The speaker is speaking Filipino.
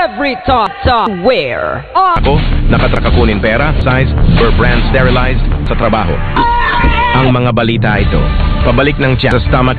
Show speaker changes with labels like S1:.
S1: every time where
S2: Ako, nakatrak pera, size, per brand sterilized sa trabaho. Ang mga balita ito, pabalik ng tiyan sa stomach